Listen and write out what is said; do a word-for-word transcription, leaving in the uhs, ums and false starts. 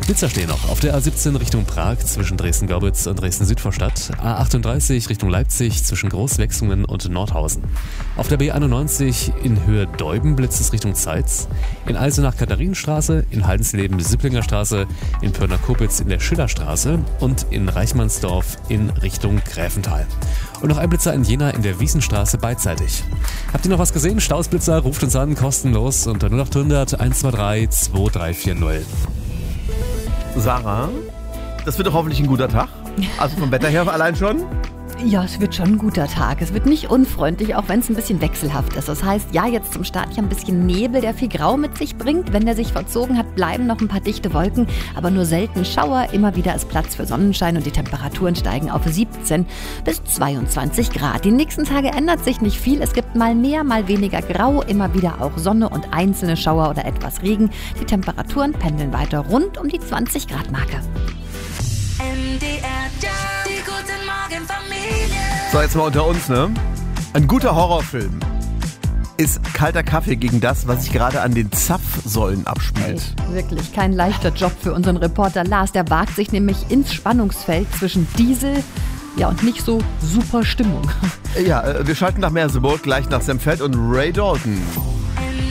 Blitzer stehen noch auf der A siebzehn Richtung Prag zwischen Dresden-Görlitz und Dresden-Südvorstadt, A achtunddreißig Richtung Leipzig zwischen Großwechsungen und Nordhausen. Auf der B einundneunzig in Höhe Deuben blitzt es Richtung Zeitz, in Eisenach-Katharinenstraße, in Haldensleben Sipplinger in Pirna-Kopitz in der Schillerstraße und in Reichmannsdorf in Richtung Gräfental. Und noch ein Blitzer in Jena in der Wiesenstraße beidseitig. Habt ihr noch was gesehen? Stausblitzer, ruft uns an, kostenlos unter null acht hundert eins zwei drei zwei drei vier null. Sarah, das wird doch hoffentlich ein guter Tag. Also vom Wetter her allein schon. Ja, es wird schon ein guter Tag. Es wird nicht unfreundlich, auch wenn es ein bisschen wechselhaft ist. Das heißt, ja, jetzt zum Start hier ein bisschen Nebel, der viel Grau mit sich bringt. Wenn der sich verzogen hat, bleiben noch ein paar dichte Wolken, aber nur selten Schauer. Immer wieder ist Platz für Sonnenschein und die Temperaturen steigen auf siebzehn bis zweiundzwanzig Grad. Die nächsten Tage ändert sich nicht viel. Es gibt mal mehr, mal weniger Grau, immer wieder auch Sonne und einzelne Schauer oder etwas Regen. Die Temperaturen pendeln weiter rund um die zwanzig Grad Marke. M D R, die guten Morgen Familie. So, jetzt mal unter uns, ne? Ein guter Horrorfilm ist kalter Kaffee gegen das, was sich gerade an den Zapfsäulen abspielt. Ey, wirklich kein leichter Job für unseren Reporter Lars. Der wagt sich nämlich ins Spannungsfeld zwischen Diesel, ja, und nicht so super Stimmung. Ja, wir schalten nach Merseburg, gleich nach Semfeld und Ray Dalton.